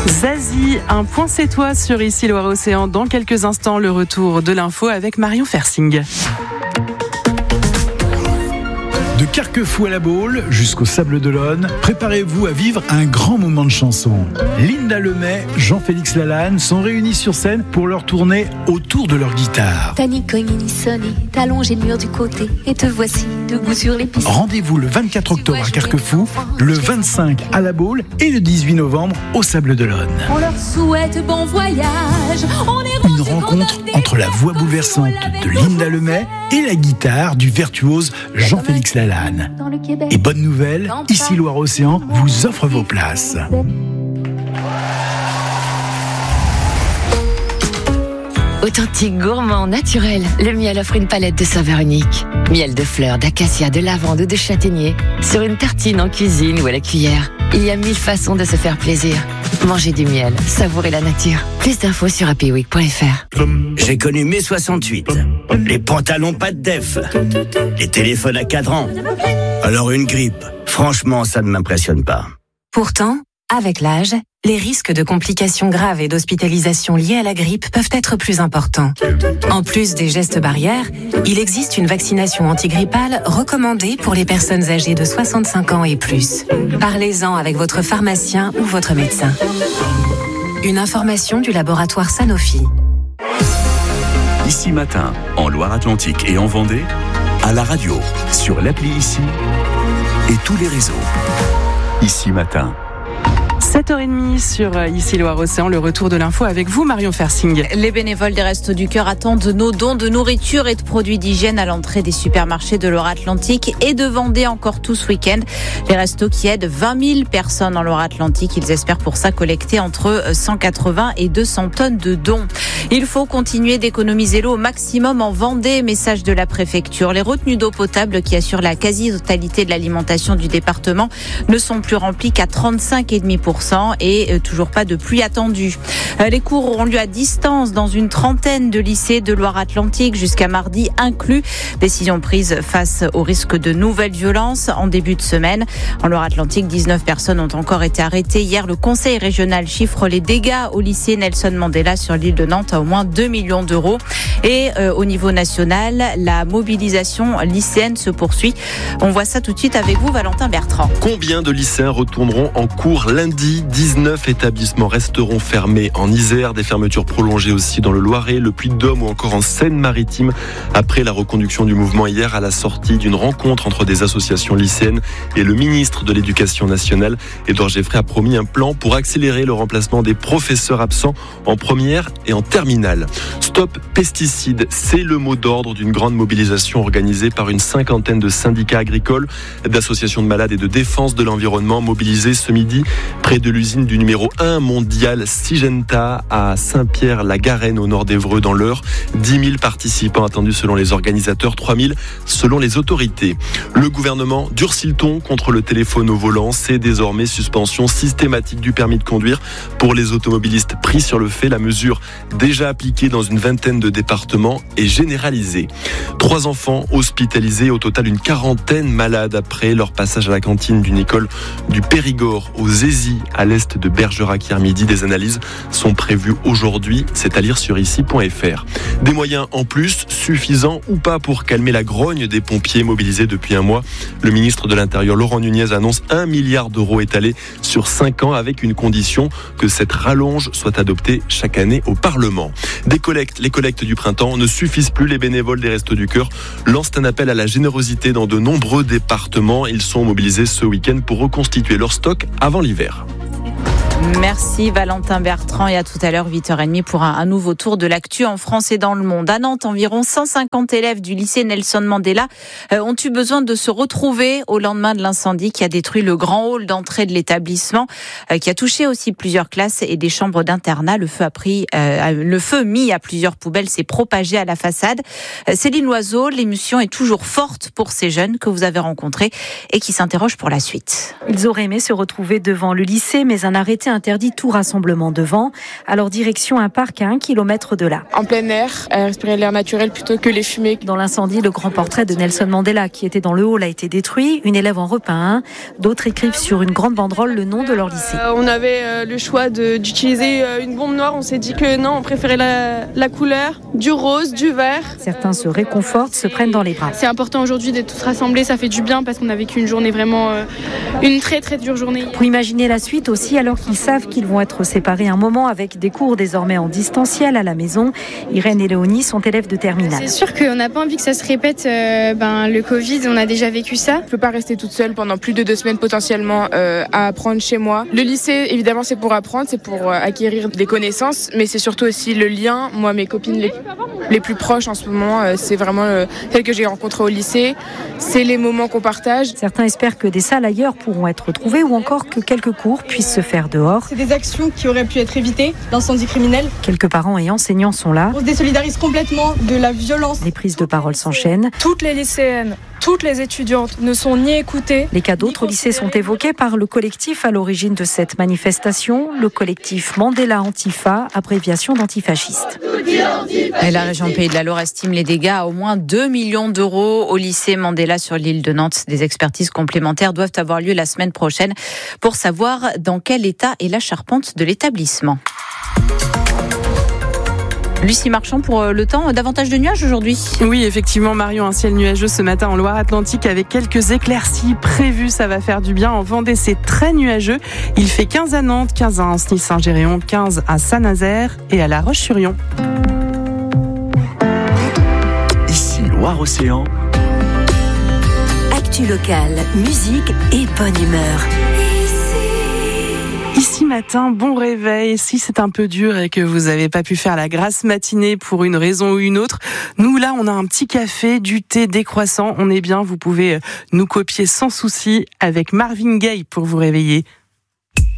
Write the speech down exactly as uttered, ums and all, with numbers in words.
Zazie, un point c'est toi sur Ici Loire-Océan. Dans quelques instants, le retour de l'info avec Marion Fersing. De Carquefou à la Baule jusqu'au Sable d'Olonne, préparez-vous à vivre un grand moment de chanson. Linda Lemay, Jean-Félix Lalanne sont réunis sur scène pour leur tournée autour de leur guitare. T'as ni cogné ni sonné, t'as longé le mur du côté et te voici debout sur les pistes. Rendez-vous le vingt-quatre octobre à Carquefou, le vingt-cinq à la Baule et le dix-huit novembre au Sable d'Olonne. On leur souhaite bon voyage. On est Une rencontre entre la voix bouleversante de Linda Lemay et la guitare du virtuose Jean-Félix Lalanne. Et bonne nouvelle, Ici Loire-Océan vous offre vos places. Authentique, gourmand, naturel, le miel offre une palette de saveurs uniques. Miel de fleurs, d'acacia, de lavande ou de châtaignier, sur une tartine en cuisine ou à la cuillère. Il y a mille façons de se faire plaisir. Mangez du miel, savourez la nature. Plus d'infos sur happy week point f r. J'ai connu mai soixante-huit. Les pantalons pas de def. Les téléphones à cadran. Alors une grippe, franchement, ça ne m'impressionne pas. Pourtant, avec l'âge, les risques de complications graves et d'hospitalisation liées à la grippe peuvent être plus importants. En plus des gestes barrières, il existe une vaccination antigrippale recommandée pour les personnes âgées de soixante-cinq ans et plus. Parlez-en avec votre pharmacien ou votre médecin. Une information du laboratoire Sanofi. Ici Matin, en Loire-Atlantique et en Vendée, à la radio, sur l'appli Ici et tous les réseaux. Ici Matin. sept heures trente sur Ici Loire-Océan, le retour de l'info avec vous, Marion Fersing. Les bénévoles des Restos du Cœur attendent nos dons de nourriture et de produits d'hygiène à l'entrée des supermarchés de Loire-Atlantique et de Vendée encore tout ce week-end. Les restos qui aident vingt mille personnes en Loire-Atlantique. Ils espèrent pour ça collecter entre cent quatre-vingts et deux cents tonnes de dons. Il faut continuer d'économiser l'eau au maximum en Vendée. Message de la préfecture. Les retenues d'eau potable qui assurent la quasi-totalité de l'alimentation du département ne sont plus remplies qu'à trente-cinq virgule cinq pour cent et toujours pas de pluie attendue. Les cours auront lieu à distance dans une trentaine de lycées de Loire-Atlantique jusqu'à mardi inclus. Décision prise face au risque de nouvelles violences en début de semaine. En Loire-Atlantique, dix-neuf personnes ont encore été arrêtées. Hier, le conseil régional chiffre les dégâts au lycée Nelson Mandela sur l'île de Nantes à au moins deux millions d'euros. Et euh, au niveau national, la mobilisation lycéenne se poursuit. On voit ça tout de suite avec vous, Valentin Bertrand. Combien de lycéens retourneront en cours lundi ? dix-neuf établissements resteront fermés en Isère. Des fermetures prolongées aussi dans le Loiret, le Puy-de-Dôme ou encore en Seine-Maritime. Après la reconduction du mouvement hier à la sortie d'une rencontre entre des associations lycéennes et le ministre de l'Éducation nationale, Édouard Geffray a promis un plan pour accélérer le remplacement des professeurs absents en première et en terminale. Stop pesticides, c'est le mot d'ordre d'une grande mobilisation organisée par une cinquantaine de syndicats agricoles, d'associations de malades et de défense de l'environnement mobilisés ce midi près de l'usine du numéro un mondial Syngenta à Saint-Pierre-la-Garenne au nord d'Évreux dans l'Eure. dix mille participants attendus selon les organisateurs, trois mille selon les autorités. Le gouvernement durcit le ton contre le téléphone au volant. C'est désormais suspension systématique du permis de conduire pour les automobilistes pris sur le fait. La mesure déjà appliquée dans une vingtaine de départements est généralisée. Trois enfants hospitalisés, au total une quarantaine malades après leur passage à la cantine d'une école du Périgord aux Zézy à l'est de Bergerac hier midi. Des analyses sont prévues aujourd'hui, c'est à lire sur ici point f r. Des moyens en plus, suffisants ou pas pour calmer la grogne des pompiers mobilisés depuis un mois. Le ministre de l'Intérieur Laurent Nunez annonce un milliard d'euros étalés sur cinq ans avec une condition, que cette rallonge soit adoptée chaque année au Parlement. Des collectes, les collectes du printemps ne suffisent plus. Les bénévoles des Restos du Cœur lancent un appel à la générosité dans de nombreux départements. Ils sont mobilisés ce week-end pour reconstituer leur stock avant l'hiver. Merci Valentin Bertrand et à tout à l'heure huit heures trente pour un, un nouveau tour de l'actu en France et dans le monde. À Nantes, environ cent cinquante élèves du lycée Nelson Mandela euh, ont eu besoin de se retrouver au lendemain de l'incendie qui a détruit le grand hall d'entrée de l'établissement, euh, qui a touché aussi plusieurs classes et des chambres d'internat. Le feu a pris, euh, le feu mis à plusieurs poubelles s'est propagé à la façade. Euh, Céline Loiseau, l'émotion est toujours forte pour ces jeunes que vous avez rencontrés et qui s'interrogent pour la suite. Ils auraient aimé se retrouver devant le lycée, mais un arrêté lycée interdit tout rassemblement devant. Alors direction un parc à un kilomètre de là. En plein air, à respirer l'air naturel plutôt que les fumées. Dans l'incendie, le grand portrait de Nelson Mandela qui était dans le hall a été détruit. Une élève en repeint un. D'autres écrivent sur une grande banderole le nom de leur lycée. Euh, on avait euh, le choix de, d'utiliser euh, une bombe noire. On s'est dit que non, on préférait la, la couleur du rose, du vert. Certains se réconfortent, se prennent dans les bras. C'est important aujourd'hui d'être tous rassemblés. Ça fait du bien parce qu'on a vécu une journée vraiment, euh, une très très dure journée. Pour imaginer la suite aussi, alors qu'ils savent qu'ils vont être séparés un moment avec des cours désormais en distanciel à la maison. Irène et Léonie sont élèves de terminale. C'est sûr qu'on n'a pas envie que ça se répète. Euh, ben, le Covid, on a déjà vécu ça. Je ne peux pas rester toute seule pendant plus de deux semaines potentiellement euh, à apprendre chez moi. Le lycée, évidemment, c'est pour apprendre, c'est pour euh, acquérir des connaissances, mais c'est surtout aussi le lien. Moi, mes copines les, les plus proches en ce moment, euh, c'est vraiment euh, celles que j'ai rencontrées au lycée. C'est les moments qu'on partage. Certains espèrent que des salles ailleurs pourront être trouvées ou encore que quelques cours puissent se faire dehors. C'est des actions qui auraient pu être évitées, l'incendie criminel. Quelques parents et enseignants sont là. On se désolidarise complètement de la violence. Les prises de parole s'enchaînent. Toutes les lycéennes, toutes les étudiantes ne sont ni écoutées. Les cas d'autres lycées sont évoqués par le collectif à l'origine de cette manifestation, le collectif Mandela Antifa, abréviation d'antifasciste. Et la région Pays de la Loire estime les dégâts à au moins deux millions d'euros au lycée Mandela sur l'île de Nantes. Des expertises complémentaires doivent avoir lieu la semaine prochaine pour savoir dans quel état est la charpente de l'établissement. Lucie Marchand, pour le temps, davantage de nuages aujourd'hui? Oui, effectivement, Marion, un ciel nuageux ce matin en Loire-Atlantique avec quelques éclaircies prévues. Ça va faire du bien. En Vendée, c'est très nuageux. Il fait quinze à Nantes, quinze à Ancenis-Saint-Géréon, quinze à Saint-Nazaire et à La Roche-sur-Yon. Ici, Loire-Océan. Actu locale, musique et bonne humeur. Ici matin, bon réveil. Si c'est un peu dur et que vous n'avez pas pu faire la grasse matinée pour une raison ou une autre, nous là, on a un petit café, du thé, des croissants. On est bien, vous pouvez nous copier sans souci avec Marvin Gaye pour vous réveiller.